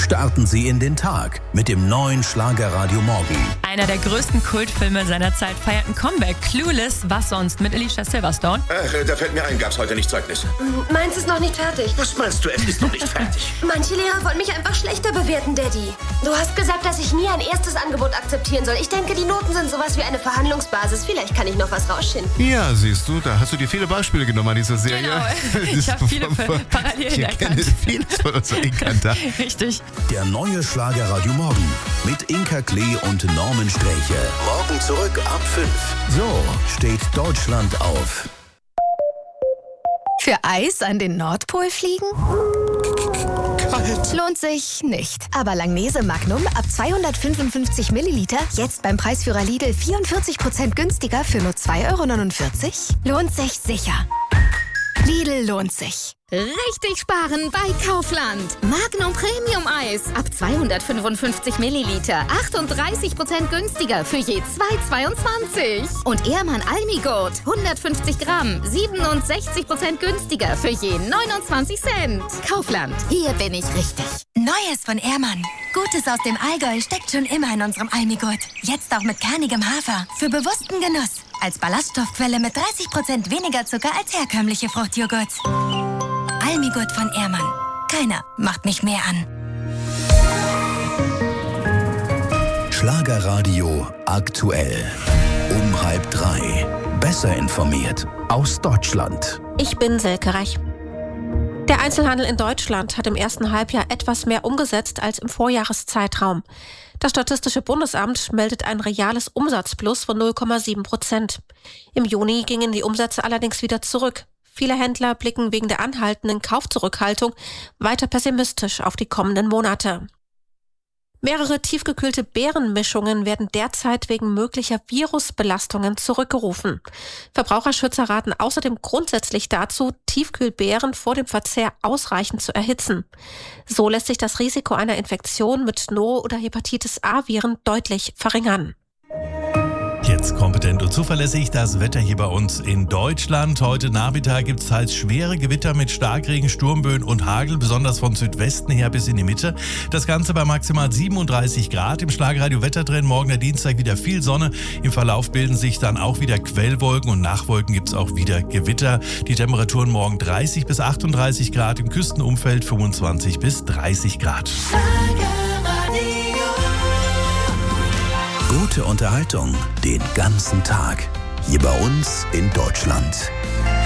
Starten Sie in den Tag mit dem neuen Schlagerradio Morgen. Einer der größten Kultfilme seiner Zeit feiert ein Comeback. Clueless, was sonst mit Alicia Silverstone? Ach, da fällt mir ein, gab's heute nicht Zeugnis. Meins ist noch nicht fertig. Was meinst du, es ist noch nicht fertig? Manche Lehrer wollen mich einfach schlechter bewerten, Daddy. Du hast gesagt, dass ich nie ein erstes Angebot akzeptieren soll. Ich denke, die Noten sind sowas wie eine Verhandlungsbasis. Vielleicht kann ich noch was rausschinden. Ja, siehst du, da hast du dir viele Beispiele genommen an dieser Serie. Genau, ich habe viele Parallelen erkannt. Ich kenne vieles von unserer Inka da. Richtig. Der neue Schlagerradio Morgen mit Inka Klee und Norman Sträche. Morgen zurück ab 5. So steht Deutschland auf. Für Eis an den Nordpol fliegen? Kalt. Lohnt sich nicht. Aber Langnese Magnum ab 255 Milliliter, jetzt beim Preisführer Lidl 44% günstiger für nur 2,49 €? Lohnt sich sicher. Lidl lohnt sich. Richtig sparen bei Kaufland. Magnum Premium Eis ab 255 Milliliter. 38% günstiger für je 2,22. Und Ehrmann Almigurt 150 Gramm. 67% günstiger für je 29 Cent. Kaufland, hier bin ich richtig. Neues von Ehrmann. Gutes aus dem Allgäu steckt schon immer in unserem Almigurt. Jetzt auch mit kernigem Hafer. Für bewussten Genuss. Als Ballaststoffquelle mit 30% weniger Zucker als herkömmliche Fruchtjoghurts. Almigurt von Ehrmann. Keiner macht mich mehr an. Schlagerradio aktuell. Um 2:30. Besser informiert aus Deutschland. Ich bin Silke Rech. Der Einzelhandel in Deutschland hat im ersten Halbjahr etwas mehr umgesetzt als im Vorjahreszeitraum. Das Statistische Bundesamt meldet ein reales Umsatzplus von 0,7%. Im Juni gingen die Umsätze allerdings wieder zurück. Viele Händler blicken wegen der anhaltenden Kaufzurückhaltung weiter pessimistisch auf die kommenden Monate. Mehrere tiefgekühlte Beerenmischungen werden derzeit wegen möglicher Virusbelastungen zurückgerufen. Verbraucherschützer raten außerdem grundsätzlich dazu, Tiefkühlbeeren vor dem Verzehr ausreichend zu erhitzen. So lässt sich das Risiko einer Infektion mit Noro- oder Hepatitis-A-Viren deutlich verringern. Jetzt kompetent und zuverlässig das Wetter hier bei uns in Deutschland. Heute Nachmittag gibt es teils schwere Gewitter mit Starkregen, Sturmböen und Hagel, besonders von Südwesten her bis in die Mitte. Das Ganze bei maximal 37 Grad. Im Schlagerradio Wetterdrehen morgen der Dienstag wieder viel Sonne. Im Verlauf bilden sich dann auch wieder Quellwolken und nach Wolken gibt es auch wieder Gewitter. Die Temperaturen morgen 30 bis 38 Grad, im Küstenumfeld 25 bis 30 Grad. Gute Unterhaltung den ganzen Tag. Hier bei uns in Deutschland.